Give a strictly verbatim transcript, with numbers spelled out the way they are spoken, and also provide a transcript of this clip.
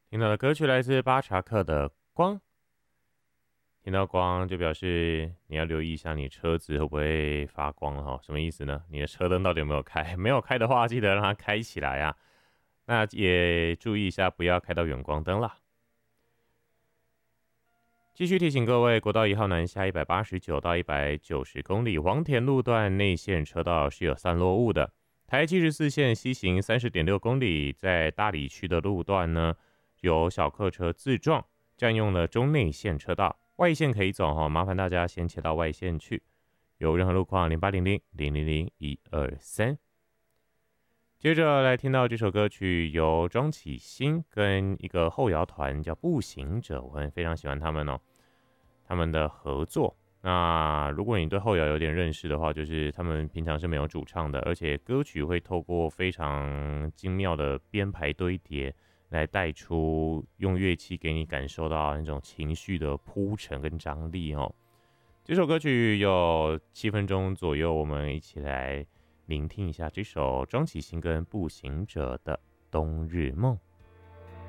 听到的歌曲来自巴查克的《光》，听到光就表示你要留意一下你车子会不会发光哈？什么意思呢？你的车灯到底有没有开？没有开的话，记得让它开起来啊。那也注意一下，不要开到远光灯啦。继续提醒各位，国道一号南下一百八十九到一百九十公里黄田路段内线车道是有散落雾的。台七十四线西行三十点六公里，在大里区的路段呢，有小客车自撞，占用了中内线车道，外线可以走哈，麻烦大家先切到外线去。有任何路况，零八零零零零零一二三。接着来听到这首歌曲，由庄启兴跟一个后摇团叫步行者，我很非常喜欢他们哦，他们的合作。那如果你对后摇有点认识的话，就是他们平常是没有主唱的，而且歌曲会透过非常精妙的编排堆叠，来带出用乐器给你感受到那种情绪的铺陈跟张力哦。这首歌曲有七分钟左右，我们一起来聆听一下这首庄启兴跟步行者的《冬日梦》。